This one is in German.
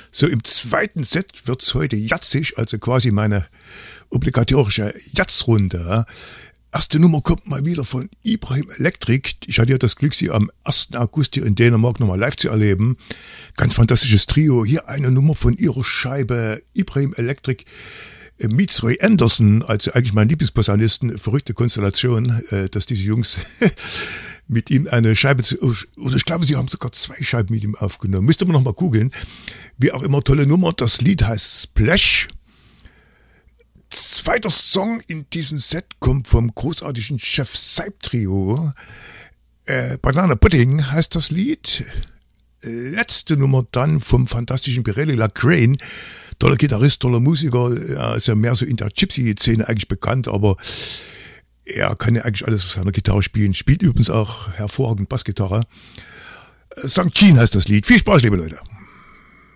So, im zweiten Set wird's heute jatzig, also quasi meine obligatorische Jatzrunde. Erste Nummer kommt mal wieder von Ibrahim Electric. Ich hatte ja das Glück, sie am 1. August hier in Dänemark nochmal live zu erleben. Ganz fantastisches Trio. Hier eine Nummer von ihrer Scheibe Ibrahim Electric meets Roy Anderson, also eigentlich mein Lieblingsposaunisten. Verrückte Konstellation, dass diese Jungs mit ihm eine Scheibe, oder ich glaube, sie haben sogar 2 Scheiben mit ihm aufgenommen. Müsste man noch mal googeln. Wie auch immer, tolle Nummer. Das Lied heißt Splash. Zweiter Song in diesem Set kommt vom großartigen Chef Seib Trio. Banana Pudding heißt das Lied. Letzte Nummer dann vom fantastischen Pirelli Lacrane. Toller Gitarrist, toller Musiker. Er ist ja mehr so in der Gypsy-Szene eigentlich bekannt, aber er kann ja eigentlich alles auf seiner Gitarre spielen. Spielt übrigens auch hervorragend Bassgitarre. St. Jean heißt das Lied. Viel Spaß, liebe Leute.